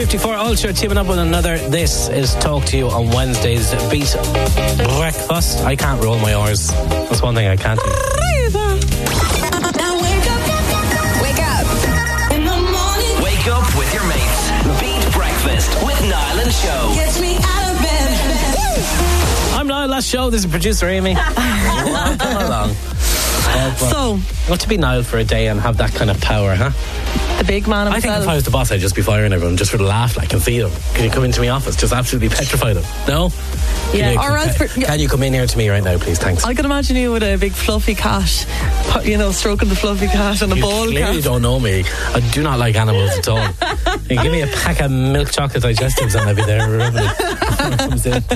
6:54, Ultra teaming up with another. This is Talk to You on Wednesday's Beat Breakfast. I can't roll my R's. That's one thing I can't do. Now wake up in the morning. Wake up with your mates. Beat Breakfast with Niall and Show. Gets me out of bed. I'm Niall, last show. This is producer Amy. Welcome along. So, What to be Niall for a day and have that kind of power, huh? the big man I think himself. if I was the boss, I'd just be firing everyone just for the laugh. I can see them. Can you come into my office? Just absolutely petrify them. No? Yeah, Can you come in here to me right now, please? Thanks. I can imagine you with a big fluffy cat, you know, stroking the fluffy cat and a You ball clearly cat. don't know me. I do not like animals at all. You give me a pack of milk chocolate digestives and I'll be there rubbing it. Comes in.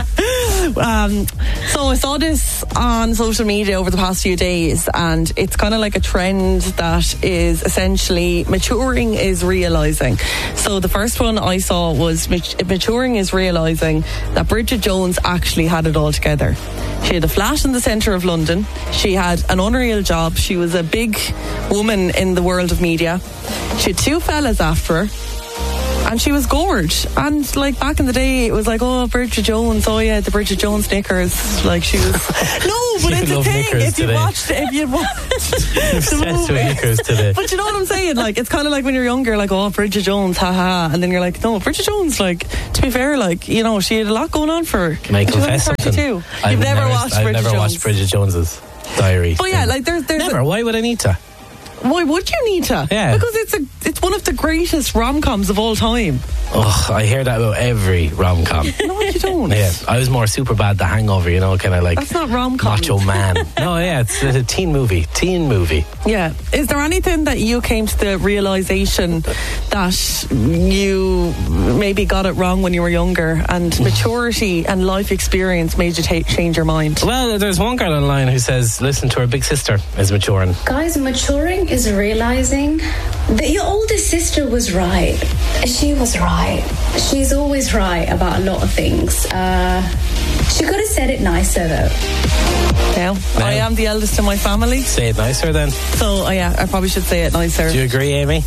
So I saw this on social media over the past few days, and it's kind of like a trend that is essentially maturing is realising. So the first one I saw was maturing is realising that Bridget Jones actually had it all together. She had a flat in the centre of London. She had an unreal job. She was a big woman in the world of media. She had two fellas after her. And she was gorge. And like back in the day, it was like, oh, Bridget Jones. Oh yeah, the Bridget Jones knickers. Like she was. No, but it's a love thing. knickers If you today. watched the Obsessed with movie. knickers today. But you know what I'm saying? Like it's kind of like when you're younger, like, oh, Bridget Jones, haha. And then you're like, no, Bridget Jones. Like, to be fair, like, you know, she had a lot going on for her. Can I confess something? You've never watched I've Bridget never Jones. watched Bridget Jones's Diary. But yeah, like there's Never. Why would I need to? why would you need to? Yeah. Because it's one of the greatest rom-coms of all time. Oh, I hear that about every rom-com. No, you don't. Yeah, I was more Superbad, The Hangover, you know, kind of like That's not rom-com. macho man. No, yeah, it's a teen movie. Yeah. Is there anything that you came to the realisation that you maybe got it wrong when you were younger and maturity and life experience made you change your mind? Well, there's one girl online who says, listen to her big sister is maturing. Guys, maturing is realizing that your older sister was right. She was right. She's always right about a lot of things. She could have said it nicer though. Now, I am the eldest in my family, Say it nicer then. so yeah, I probably should say it nicer. Do you agree, Amy?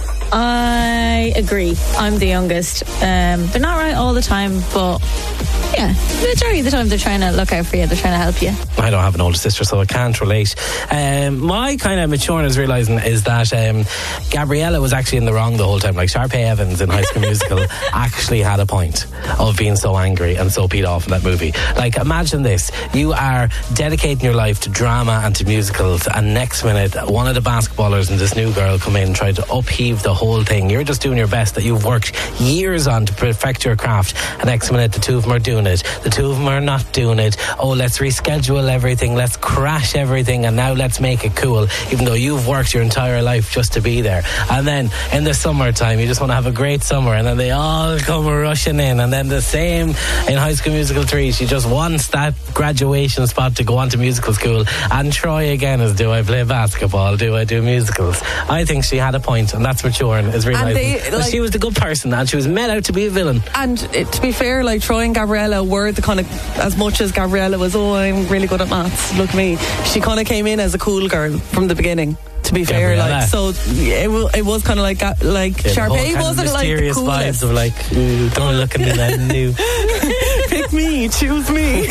I agree. I'm the youngest. They're not right all the time, but yeah, the majority of the time they're trying to look out for you. They're trying to help you. I don't have an older sister, so I can't relate. My kind of maturing is realising is that Gabriella was actually in the wrong the whole time. Like Sharpay Evans in High School Musical actually had a point of being so angry and so peed off in that movie. Like, imagine this. You are dedicating your life to drama and to musicals, and next minute, one of the basketballers and this new girl come in and try to upheave the whole thing. You're just doing your best that you've worked years on to perfect your craft, and next minute, the two of them are doing it. The two of them are not doing it. Oh, let's reschedule everything. Let's crash everything, and now let's make it cool, even though you've worked your entire life just to be there. And then in the summertime, you just want to have a great summer, and then they all come rushing in. And then the same in High School Musical 3. She just wants that graduation spot to go on to musical school and try again as, do I play basketball? Do I do musicals? I think she had a point, and that's maturing, is realising that she was the good person and she was made out to be a villain. And to be fair, like Troy and Gabriella were the kind of, as much as Gabriella was, oh, I'm really good at maths, look at me, she kind of came in as a cool girl from the beginning, to be fair. Gabriella. Like, so it was kind of like Sharpay wasn't like the mysterious coolest. vibes of like, don't look at me like new. Pick me, choose me.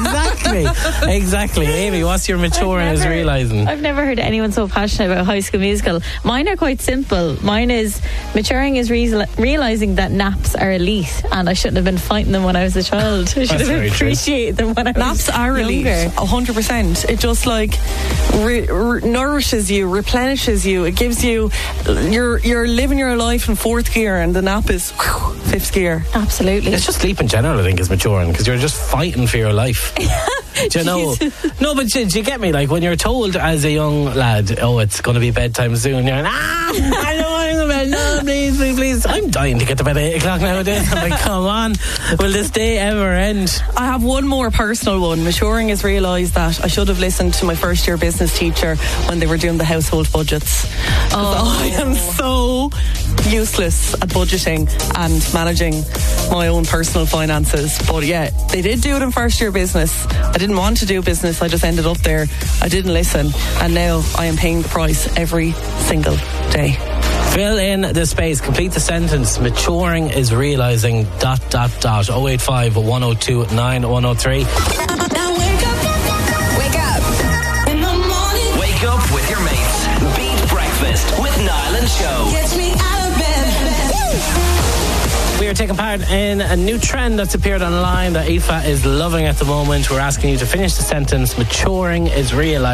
Exactly. Amy, what's your maturing is realising? I've never heard anyone so passionate about High School Musical. Mine are quite simple. Mine is maturing is realising that naps are elite, and I shouldn't have been fighting them when I was a child. I should have appreciated them when I was Naps are elite, younger. 100%. It just like nourishes you, replenishes you. It gives you, you're living your life in fourth gear, and the nap is fifth gear. Absolutely. It's just sleep in general, I think, is maturing, because you're just fighting for your life. Do you know? No, but do you get me? Like, when you're told as a young lad, oh, it's going to be bedtime soon, you're like, I don't want to go to bed. No, please. I'm dying to get to bed at 8 o'clock nowadays. I'm like, come on, will this day ever end? I have one more personal one. Maturing is realised that I should have listened to my first year business teacher when they were doing the household budgets. I am so useless at budgeting and managing my own personal finances. But yeah, they did do it in first year business. I didn't want to do business. I just ended up there. I didn't listen. And now I am paying the price every single day. Fill in the space. Complete the sentence. Maturing is realising ... 085 102 9103. Now wake up. Wake up. In the morning. Wake up with your mates. Beat Breakfast with Niall and Show. Gets me out of bed. We are taking part in a new trend that's appeared online that Aoife is loving at the moment. We're asking you to finish the sentence. Maturing is realising ...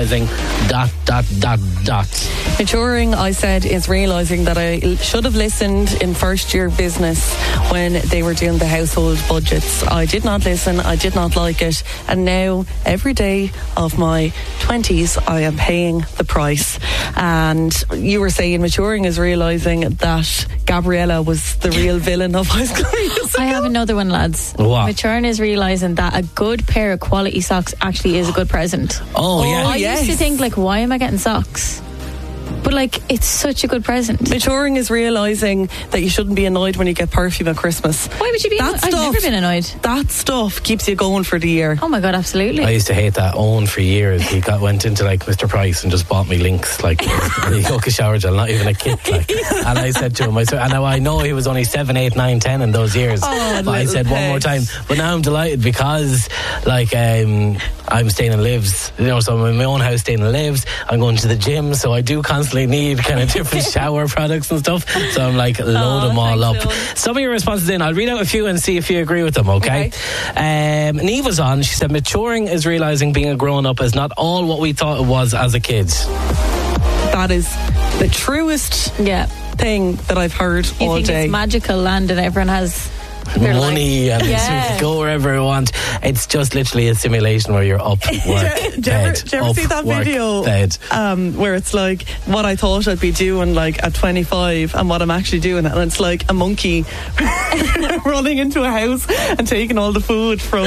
Maturing, I said, is realising that I should have listened in first year business when they were doing the household budgets. I did not listen, I did not like it, and now every day of my 20s I am paying the price. And you were saying maturing is realising that Gabriella was the real villain of High School Musical. I have another one, lads. What? Maturing is realising that a good pair of quality socks actually is a good present. Oh, yeah. I used to think, like, why am I getting socks? But, like, it's such a good present. Maturing is realising that you shouldn't be annoyed when you get perfume at Christmas. Why would you be annoyed? I've never been annoyed. That stuff keeps you going for the year. Oh my God, absolutely. I used to hate that. Owen for years. He went into like Mr. Price and just bought me Lynx, like he took a shower gel, not even a kit. Like. And I said to him, and now I know he was only 7, 8, 9, 10 in those years. But I said one more time. But now I'm delighted because like I'm staying in Lives, so I'm in my own house staying in Lives. I'm going to the gym, so I do constantly need kind of different shower products and stuff. So I'm like load them all up. Some of your responses in, I'll read out a few and see if you agree with them, okay? Neve was on. She said maturing is realising being a grown up is not all what we thought it was as a kid. That is the truest thing that I've heard you all think day. It's magical land and everyone has their money life. and you can go wherever you want. It's just literally a simulation where you're up, work, Did you ever see that video where it's like what I thought I'd be doing like at 25 and what I'm actually doing, and it's like a monkey running into a house and taking all the food from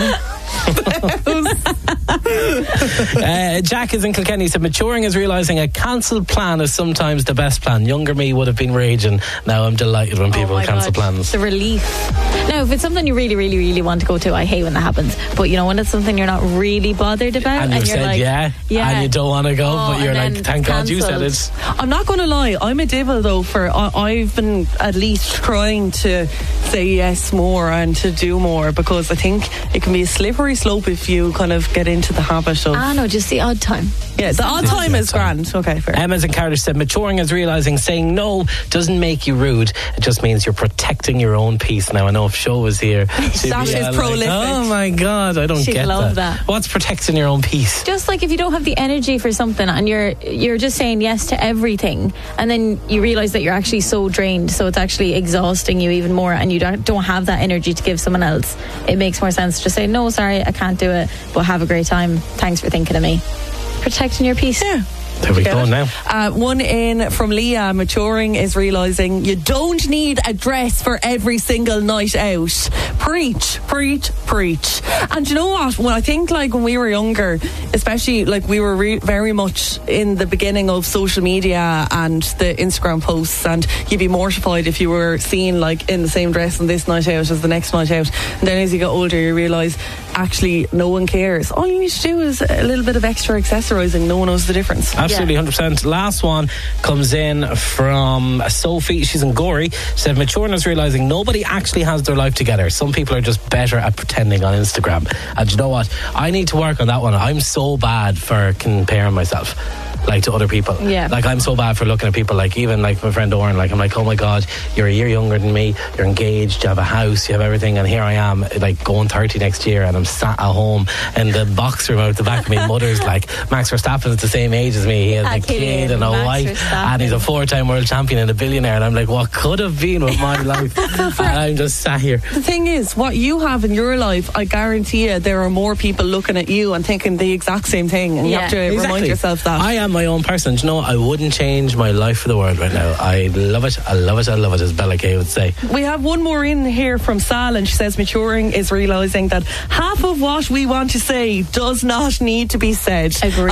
Jack is in Kilkenny. He said maturing is realising a cancelled plan is sometimes the best plan. Younger me would have been raging. Now I'm delighted when people cancel plans. The relief. Now if it's something you really, really, really want to go to, I hate when that happens. But you know, when it's something you're not really bothered about and you've said like, and you don't want to go, but you're like, thank God you said it. I'm not going to lie, I'm a devil though. I've been at least trying to say yes more and to do more, because I think it can be a slippery slope if you kind of get into the habit of just the odd time. Yeah, the odd time is grand. Okay, fair. Emma's in Cardiff said maturing is realising saying no doesn't make you rude, it just means you're protecting your own peace. Now I know if Show was here, that is prolific. Oh my God, I don't She'd get love that. What's protecting your own peace? Just like if you don't have the energy for something and you're just saying yes to everything, and then you realise that you're actually so drained, so it's actually exhausting you even more, and you don't have that energy to give someone else. It makes more sense to just say no, sorry, I can't do it, but have a great time, thanks for thinking of me. Protecting your peace. There we go now. One in from Leah. Maturing is realising you don't need a dress for every single night out. Preach, preach, preach. And you know what? When I think like when we were younger, especially like we were very much in the beginning of social media and the Instagram posts, and you'd be mortified if you were seen like in the same dress on this night out as the next night out. And then as you get older, you realise actually no one cares. All you need to do is a little bit of extra accessorising. No one knows the difference. Absolutely, 100%. Last one comes in from Sophie. She's in Gorey. She said maturing is realising nobody actually has their life together. Some people are just better at pretending on Instagram. And you know what? I need to work on that one. I'm so bad for comparing myself like to other people. Like I'm so bad for looking at people, like even like my friend Oren, like I'm like, oh my God, you're a year younger than me, you're engaged, you have a house, you have everything, and here I am like going 30 next year and I'm sat at home in the box room out the back of my mother's. Like Max Verstappen is the same age as me, he has a kid and a wife and he's a 4-time world champion and a billionaire, and I'm like, what could have been with my life? And I'm just sat here. The thing is, what you have in your life, I guarantee you there are more people looking at you and thinking the exact same thing, and you have to remind yourself that. I am my own person. Do you know what? I wouldn't change my life for the world right now. I love it, I love it, I love it, as Bella Kay would say. We have one more in here from Sal, and she says maturing is realising that half of what we want to say does not need to be said. Agreed.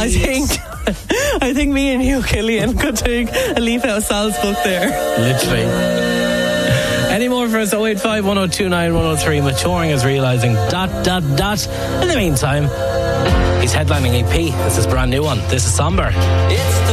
I think me and you, Killian, could take a leaf out of Sal's book there. Literally. Any more for us? 085 1029 103. Maturing is realising ... In the meantime, he's headlining EP. This is a brand new one. This is Somber. It's the